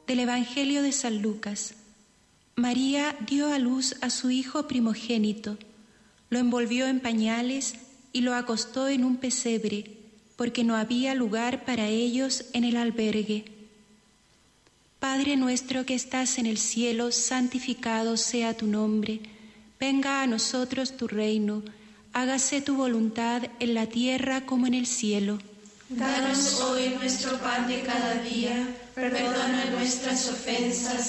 Del Evangelio de San Lucas. María dio a luz a su hijo primogénito, lo envolvió en pañales y lo acostó en un pesebre, porque no había lugar para ellos en el albergue. Padre nuestro que estás en el cielo, santificado sea tu nombre. Venga a nosotros tu reino. Hágase tu voluntad en la tierra como en el cielo. Danos hoy nuestro pan de cada día. Perdona nuestras ofensas,